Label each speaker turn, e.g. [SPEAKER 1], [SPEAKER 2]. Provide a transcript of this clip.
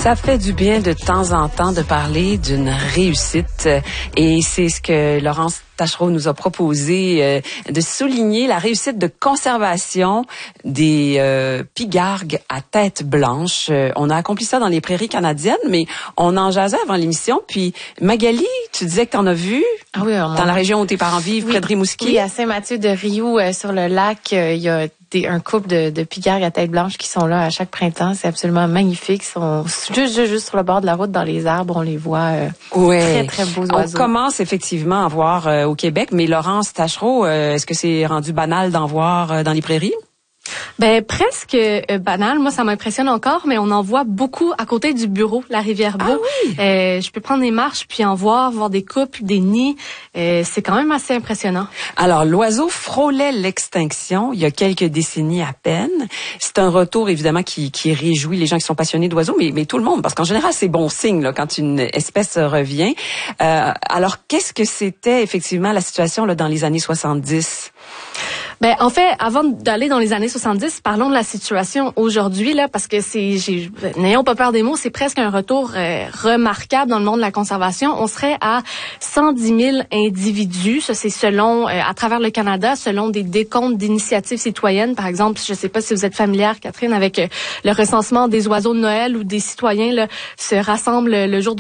[SPEAKER 1] Ça fait du bien de temps en temps de parler d'une réussite et c'est ce que Laurence Taschereau nous a proposé de souligner la réussite de conservation des pigargues à tête blanche. On a accompli ça dans les prairies canadiennes, mais on en jasait avant l'émission. Puis Magali, tu disais que tu en as vu
[SPEAKER 2] dans
[SPEAKER 1] la région où tes parents vivent, près de Rimouski.
[SPEAKER 2] Oui, à Saint-Mathieu-de-Rioux, sur le lac, il y a un couple de pigargues à tête blanche qui sont là à chaque printemps. C'est absolument magnifique. Ils sont juste sur le bord de la route, dans les arbres. On les voit. Très, très beaux oiseaux.
[SPEAKER 1] On commence effectivement à voir au Québec, mais Laurence Taschereau, est-ce que c'est rendu banal d'en voir dans les prairies?
[SPEAKER 3] Ben presque banal. Moi, ça m'impressionne encore, mais on en voit beaucoup à côté du bureau, la rivière Beau.
[SPEAKER 1] Ah oui.
[SPEAKER 3] Je peux prendre des marches puis en voir des couples, des nids. C'est quand même assez impressionnant.
[SPEAKER 1] Alors, l'oiseau frôlait l'extinction il y a quelques décennies à peine. C'est un retour évidemment qui réjouit les gens qui sont passionnés d'oiseaux, mais tout le monde, parce qu'en général, c'est bon signe là, quand une espèce revient. Alors, qu'est-ce que c'était effectivement la situation là dans les années 70?
[SPEAKER 3] Ben en fait, avant d'aller dans les années 70, parlons de la situation aujourd'hui là, parce que n'ayons pas peur des mots, c'est presque un retour remarquable dans le monde de la conservation. On serait à 110 000 individus, ça c'est selon à travers le Canada, selon des décomptes d'initiatives citoyennes. Par exemple, je sais pas si vous êtes familière, Catherine, avec le recensement des oiseaux de Noël où des citoyens là se rassemblent le jour de